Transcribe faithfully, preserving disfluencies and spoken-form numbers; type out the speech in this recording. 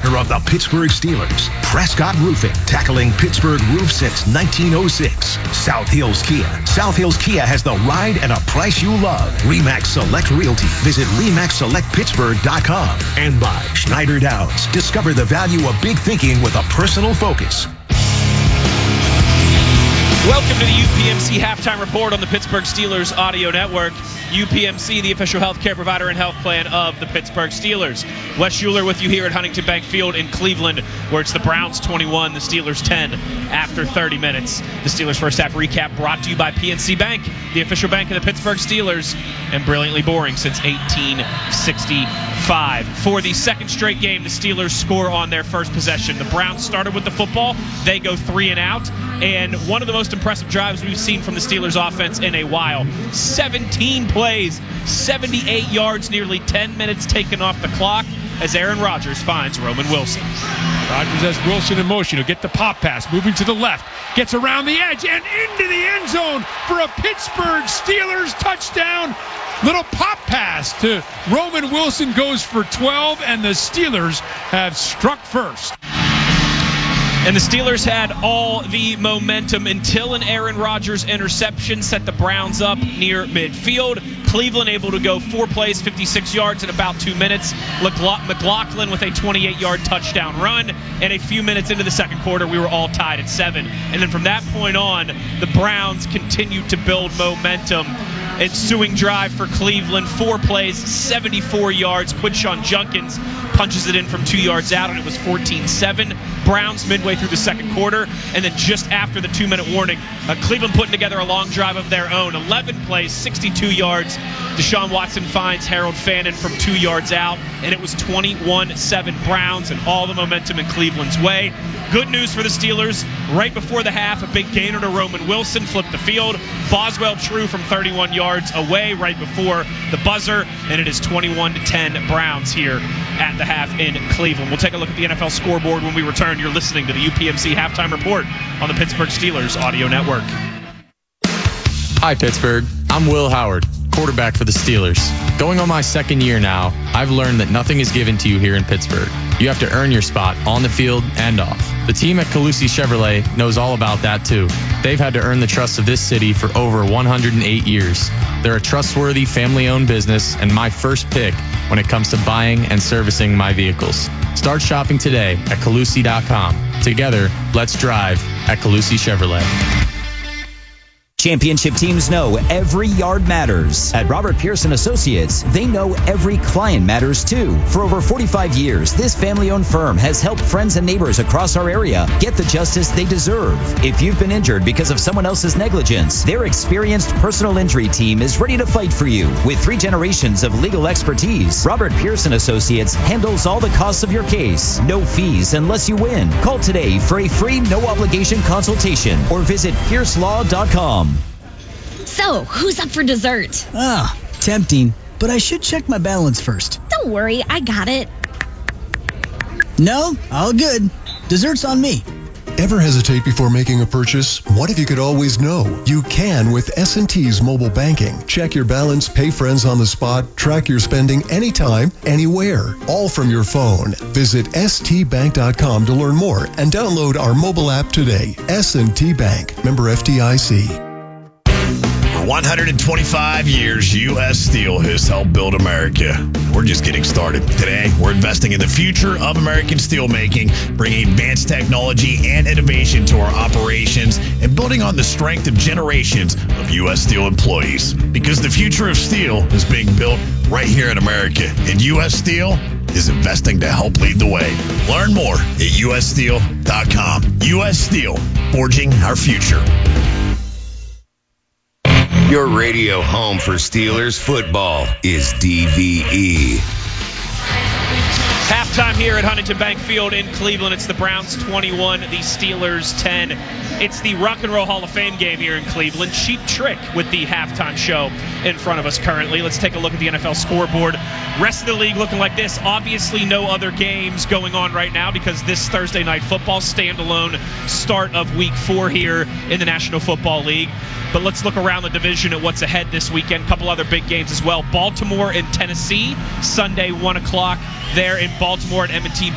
of the Pittsburgh Steelers. Prescott Roofing, tackling Pittsburgh roof since nineteen oh six. South Hills Kia. South Hills Kia has the ride and a price you love. RE/MAX Select Realty. Visit remax select pittsburgh dot com. And by Schneider Downs. Discover the value of big thinking with a personal focus. Welcome to the U P M C Halftime Report on the Pittsburgh Steelers Audio Network. U P M C, the official healthcare provider and health plan of the Pittsburgh Steelers. Wes Schuler with you here at Huntington Bank Field in Cleveland, where it's the Browns twenty-one, the Steelers ten after thirty minutes. The Steelers first half recap brought to you by P N C Bank, the official bank of the Pittsburgh Steelers, and brilliantly boring since eighteen sixty-five. For the second straight game, the Steelers score on their first possession. The Browns started with the football. They go three and out, and one of the most impressive drives we've seen from the Steelers offense in a while. seventeen plays, seventy-eight yards, nearly ten minutes taken off the clock as Aaron Rodgers finds Roman Wilson. Rodgers has Wilson in motion. He'll get the pop pass, moving to the left, gets around the edge and into the end zone for a Pittsburgh Steelers touchdown. Little pop pass to Roman Wilson, goes for twelve, and the Steelers have struck first. And the Steelers had all the momentum until an Aaron Rodgers interception set the Browns up near midfield. Cleveland able to go four plays, fifty-six yards in about two minutes. McLaughlin with a twenty-eight-yard touchdown run. And a few minutes into the second quarter, we were all tied at seven. And then from that point on, the Browns continued to build momentum. Ensuing drive for Cleveland, four plays, seventy-four yards. Quinshon Judkins punches it in from two yards out, and it was fourteen seven. Browns midway through the second quarter, and then just after the two-minute warning, uh, Cleveland putting together a long drive of their own. eleven plays, sixty-two yards. Deshaun Watson finds Harold Fannin from two yards out, and it was twenty-one seven Browns, and all the momentum in Cleveland's way. Good news for the Steelers. Right before the half, a big gainer to Roman Wilson flipped the field. Boswell True from thirty-one yards away right before the buzzer, and it is twenty-one to ten Browns here at the half in Cleveland. We'll take a look at the N F L scoreboard when we return. You're listening to the U P M C Halftime Report on the Pittsburgh Steelers Audio Network. Hi, Pittsburgh. I'm Will Howard, quarterback for the Steelers. Going on my second year now, I've learned that nothing is given to you here in Pittsburgh. You have to earn your spot on the field and off. The team at Calusi Chevrolet knows all about that too. They've had to earn the trust of this city for over one hundred eight years. They're a trustworthy, family-owned business and my first pick when it comes to buying and servicing my vehicles. Start shopping today at Calusi dot com. Together, let's drive at Calusi Chevrolet. Championship teams know every yard matters. At Robert Pearson Associates, they know every client matters too. For over forty-five years, this family-owned firm has helped friends and neighbors across our area get the justice they deserve. If you've been injured because of someone else's negligence, their experienced personal injury team is ready to fight for you. With three generations of legal expertise, Robert Pearson Associates handles all the costs of your case. No fees unless you win. Call today for a free, no-obligation consultation or visit pierce law dot com. So, who's up for dessert? Ah, tempting, but I should check my balance first. Don't worry, I got it. No, all good. Dessert's on me. Ever hesitate before making a purchase? What if you could always know? You can with S and T's mobile banking. Check your balance, pay friends on the spot, track your spending anytime, anywhere, all from your phone. Visit S T bank dot com to learn more and download our mobile app today. S and T Bank, member F D I C. one hundred twenty-five years, U S Steel has helped build America. We're just getting started. Today, we're investing in the future of American steelmaking, bringing advanced technology and innovation to our operations, and building on the strength of generations of U S Steel employees. Because the future of steel is being built right here in America, and U S Steel is investing to help lead the way. Learn more at U S steel dot com. U S Steel, forging our future. Your radio home for Steelers football is D V E. Halftime here at Huntington Bank Field in Cleveland. It's the Browns twenty-one, the Steelers ten. It's the Rock and Roll Hall of Fame game here in Cleveland. Cheap Trick with the halftime show in front of us currently. Let's take a look at the N F L scoreboard. Rest of the league looking like this. Obviously no other games going on right now because this Thursday Night Football standalone start of week four here in the National Football League. But let's look around the division at what's ahead this weekend. A couple other big games as well. Baltimore and Tennessee, Sunday, one o'clock there in Baltimore at M and T